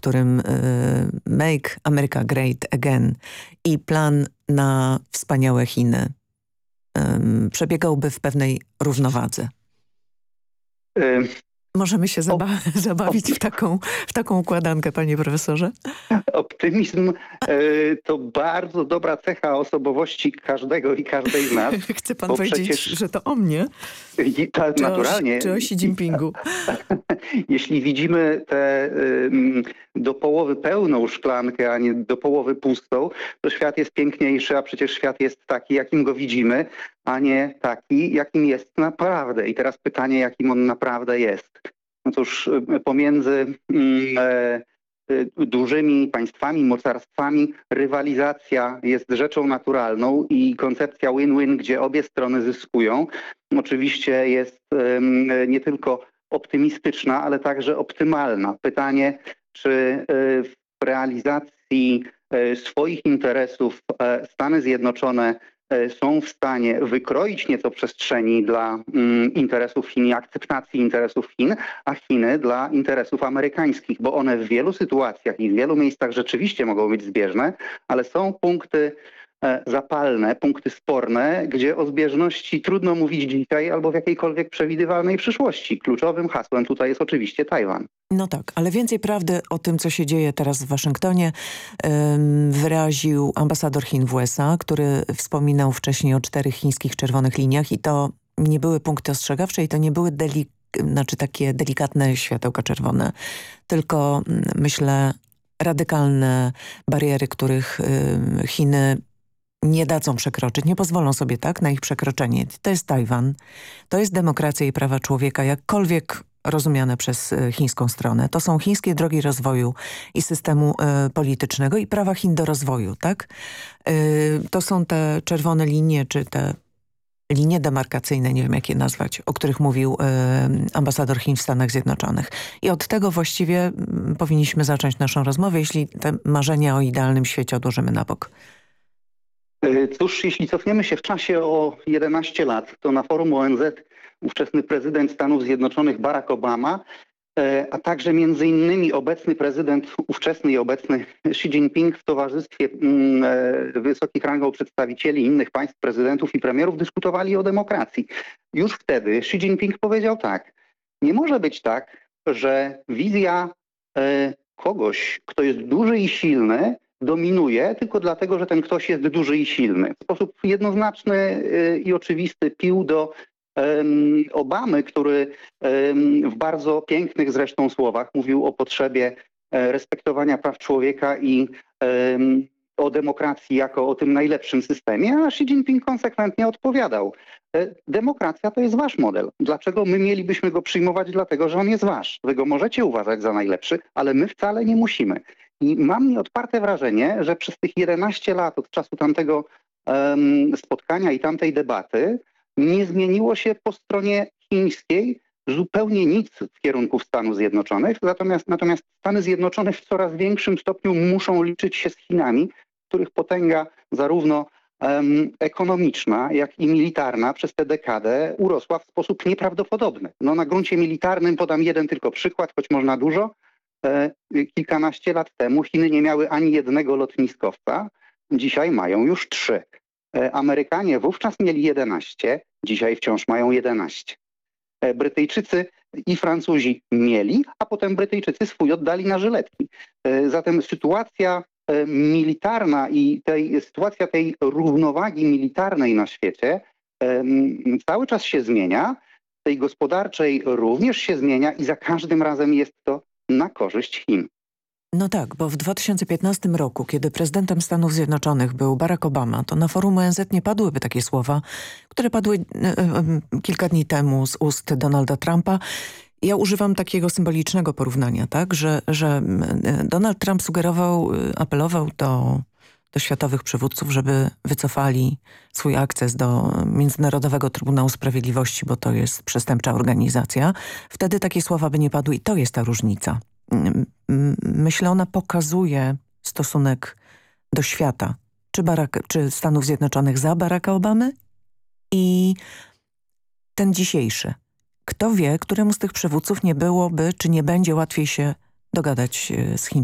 którym Make America Great Again i plan na wspaniałe Chiny przebiegałby w pewnej równowadze? Możemy się zabawić w taką układankę, panie profesorze? Optymizm to bardzo dobra cecha osobowości każdego i każdej z nas. Chce pan powiedzieć, że to o mnie? Naturalnie. Czy o Xi Jinpingu? Jeśli widzimy tę do połowy pełną szklankę, a nie do połowy pustą, to świat jest piękniejszy, a przecież świat jest taki, jakim go widzimy, a nie taki, jakim jest naprawdę. I teraz pytanie, jakim on naprawdę jest. Otóż pomiędzy dużymi państwami, mocarstwami rywalizacja jest rzeczą naturalną i koncepcja win-win, gdzie obie strony zyskują, oczywiście jest nie tylko optymistyczna, ale także optymalna. Pytanie, czy w realizacji swoich interesów Stany Zjednoczone są w stanie wykroić nieco przestrzeni dla interesów Chin i akceptacji interesów Chin, a Chiny dla interesów amerykańskich, bo one w wielu sytuacjach i w wielu miejscach rzeczywiście mogą być zbieżne, ale są punkty zapalne, punkty sporne, gdzie o zbieżności trudno mówić dzisiaj albo w jakiejkolwiek przewidywalnej przyszłości. Kluczowym hasłem tutaj jest oczywiście Tajwan. No tak, ale więcej prawdy o tym, co się dzieje teraz w Waszyngtonie, wyraził ambasador Chin w USA, który wspominał wcześniej o 4 chińskich czerwonych liniach i to nie były punkty ostrzegawcze i to nie były takie delikatne światełka czerwone, tylko myślę radykalne bariery, których Chiny nie dadzą przekroczyć, nie pozwolą sobie na ich przekroczenie. To jest Tajwan, to jest demokracja i prawa człowieka, jakkolwiek rozumiane przez chińską stronę. To są chińskie drogi rozwoju i systemu politycznego i prawa Chin do rozwoju, tak? To są te czerwone linie, czy te linie demarkacyjne, nie wiem jak je nazwać, o których mówił ambasador Chin w Stanach Zjednoczonych. I od tego właściwie powinniśmy zacząć naszą rozmowę, jeśli te marzenia o idealnym świecie odłożymy na bok. Cóż, jeśli cofniemy się w czasie o 11 lat, to na forum ONZ ówczesny prezydent Stanów Zjednoczonych Barack Obama, a także między innymi ówczesny i obecny Xi Jinping w towarzystwie wysokich rangą przedstawicieli innych państw, prezydentów i premierów dyskutowali o demokracji. Już wtedy Xi Jinping powiedział tak: nie może być tak, że wizja kogoś, kto jest duży i silny, dominuje tylko dlatego, że ten ktoś jest duży i silny. W sposób jednoznaczny i oczywisty pił do Obamy, który w bardzo pięknych zresztą słowach mówił o potrzebie respektowania praw człowieka i o demokracji jako o tym najlepszym systemie, a Xi Jinping konsekwentnie odpowiadał: demokracja to jest wasz model. Dlaczego my mielibyśmy go przyjmować? Dlatego, że on jest wasz. Wy go możecie uważać za najlepszy, ale my wcale nie musimy. I mam nieodparte wrażenie, że przez tych 11 lat od czasu tamtego spotkania i tamtej debaty nie zmieniło się po stronie chińskiej zupełnie nic w kierunku Stanów Zjednoczonych. Natomiast Stany Zjednoczone w coraz większym stopniu muszą liczyć się z Chinami, których potęga zarówno ekonomiczna, jak i militarna przez tę dekadę urosła w sposób nieprawdopodobny. No, na gruncie militarnym podam jeden tylko przykład, choć można dużo. Kilkanaście lat temu Chiny nie miały ani jednego lotniskowca, dzisiaj mają już 3. Amerykanie wówczas mieli 11, dzisiaj wciąż mają 11. Brytyjczycy i Francuzi mieli, a potem Brytyjczycy swój oddali na żyletki. Zatem sytuacja militarna i sytuacja tej równowagi militarnej na świecie cały czas się zmienia, tej gospodarczej również się zmienia i za każdym razem jest to na korzyść Chin. No tak, bo w 2015 roku, kiedy prezydentem Stanów Zjednoczonych był Barack Obama, to na forum ONZ nie padłyby takie słowa, które padły kilka dni temu z ust Donalda Trumpa. Ja używam takiego symbolicznego porównania, tak, że Donald Trump sugerował, apelował do światowych przywódców, żeby wycofali swój akces do Międzynarodowego Trybunału Sprawiedliwości, bo to jest przestępcza organizacja. Wtedy takie słowa by nie padły i to jest ta różnica. Myślę, ona pokazuje stosunek do świata, czy Stanów Zjednoczonych za Baracka Obamy i ten dzisiejszy. Kto wie, któremu z tych przywódców nie byłoby, czy nie będzie łatwiej się dogadać z Chińczykami.